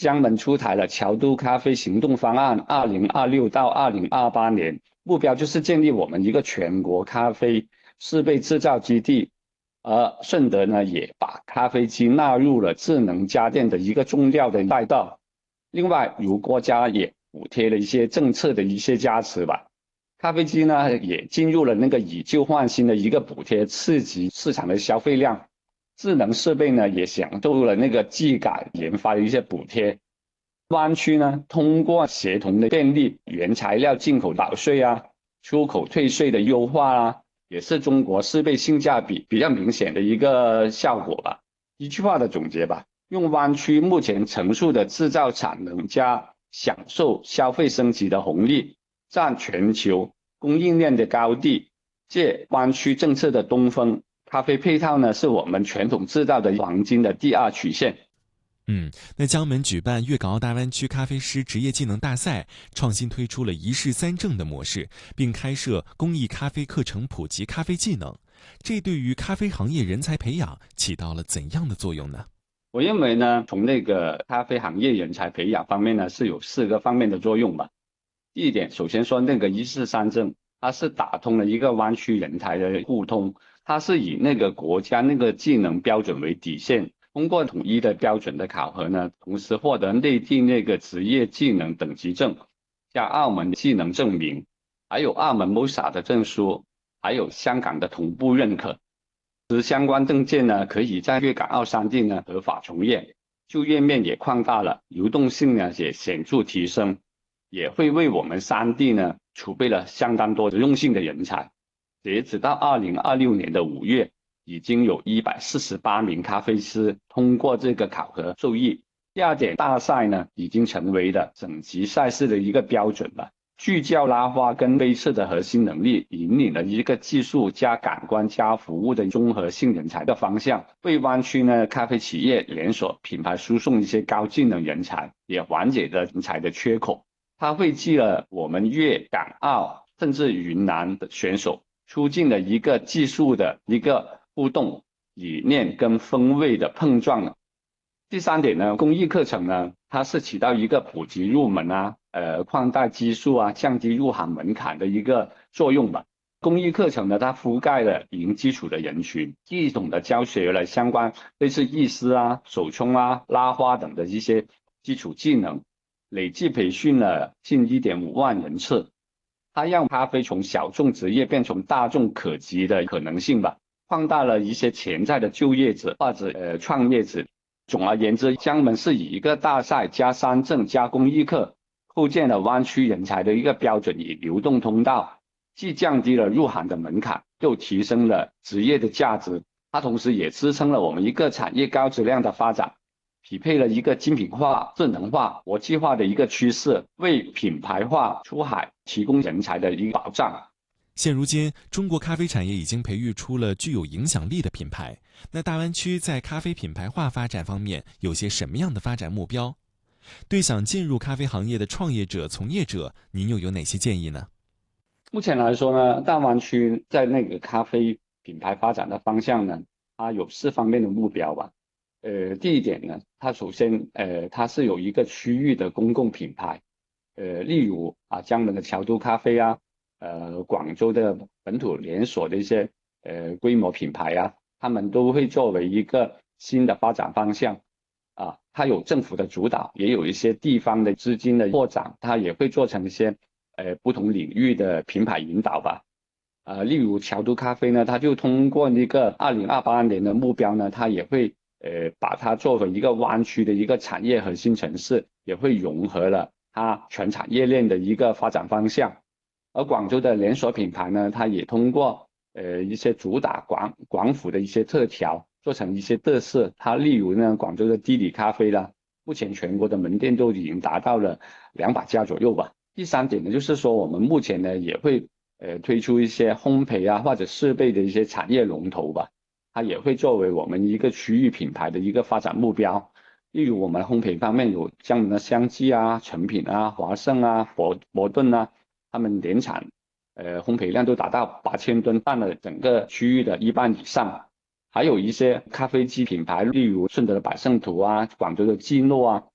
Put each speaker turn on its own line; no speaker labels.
江门出台了桥都咖啡行动方案2026到2028年，目标就是建立我们一个全国咖啡制备制造基地。而顺德呢，也把咖啡机纳入了智能家电的一个重要的赛道。另外，如国家也补贴了一些政策的一些加持吧，咖啡机呢也进入了那个以旧换新的一个补贴，刺激市场的消费量。智能设备呢也享受了那个技改研发的一些补贴。湾区呢通过协同的便利，原材料进口保税啊，出口退税的优化啊，也是中国设备性价比比较明显的一个效果吧。一句话的总结吧，用湾区目前成熟的制造产能加享受消费升级的红利，占全球供应链的高地，借湾区政策的东风，咖啡配套呢是我们传统制造的黄金的第二曲线。
那江门举办粤港澳大湾区咖啡师职业技能大赛，创新推出了一试三证的模式，并开设公益咖啡课程普及咖啡技能，这对于咖啡行业人才培养起到了怎样的作用呢？
我认为呢，从那个咖啡行业人才培养方面呢，是有4个方面的作用吧。第一点，首先说那个143证，它是打通了一个湾区人才的互通，它是以那个国家那个技能标准为底线，通过统一的标准的考核呢，同时获得内地那个职业技能等级证，加澳门技能证明，还有澳门 MOSA 的证书，还有香港的同步认可。相关证件呢，可以在粤港澳3地呢合法从业，就业面也扩大了，流动性呢也显著提升，也会为我们3地呢储备了相当多实用性的人才。截止到2026年的5月，已经有148名咖啡师通过这个考核受益。第二点，大赛呢已经成为了省级赛事的一个标准了。聚焦拉花跟杯测的核心能力，引领了一个技术加感官加服务的综合性人才的方向，为湾区呢咖啡企业连锁品牌输送一些高技能人才，也缓解了人才的缺口。它汇集了我们粤港澳甚至云南的选手，促进了一个技术的一个互动，理念跟风味的碰撞。第三点呢，公益课程呢，它是起到一个普及入门啊，扩大基数啊，降低入行门槛的一个作用吧。公益课程呢，它覆盖了零基础的人群，系统的教学了相关类似意式啊、手冲啊、拉花等的一些基础技能，累计培训了近1.5万人次。它让咖啡从小众职业变成大众可及的可能性吧，放大了一些潜在的就业者或者创业者。总而言之，江门是以一个大赛加3证加公益课，构建了湾区人才的一个标准与流动通道，既降低了入行的门槛，又提升了职业的价值。它同时也支撑了我们一个产业高质量的发展，匹配了一个精品化、智能化、国际化的一个趋势，为品牌化出海提供人才的一个保障。
现如今，中国咖啡产业已经培育出了具有影响力的品牌。那大湾区在咖啡品牌化发展方面有些什么样的发展目标？对想进入咖啡行业的创业者、从业者，您又有哪些建议呢？
目前来说呢，大湾区在那个咖啡品牌发展的方向呢，它有4方面的目标吧。第一点呢，它首先它是有一个区域的公共品牌，例如江门的桥都咖啡啊，广州的本土连锁的一些规模品牌啊，他们都会作为一个新的发展方向它有政府的主导，也有一些地方的资金的扩展，它也会做成一些不同领域的品牌引导吧。例如桥都咖啡呢，它就通过一个2028年的目标呢，它也会把它作为一个湾区的一个产业核心城市，也会融合了它全产业链的一个发展方向。而广州的连锁品牌呢，它也通过一些主打广府的一些特调，做成一些特色。它例如呢，广州的地理咖啡啦，目前全国的门店都已经达到了200家左右吧。第三点呢，就是说我们目前呢也会推出一些烘焙啊或者设备的一些产业龙头吧，它也会作为我们一个区域品牌的一个发展目标。例如我们烘焙方面有江门的香记啊、成品啊、华盛啊、伯顿啊，他们年产烘焙量都达到8000吨，占了整个区域的一半以上。还有一些咖啡机品牌，例如顺德的百胜图啊、广州的基诺啊，